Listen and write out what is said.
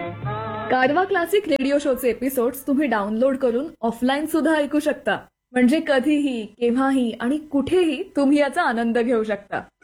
कारवा classic radio शोचे episodes तुम्ही डाउनलोड करून ऑफलाईन सुद्धा ऐकू शकता. म्हणजे कधीही, केव्हाही आणि कुठेही तुम्ही याचा आनंद घेऊ शकता.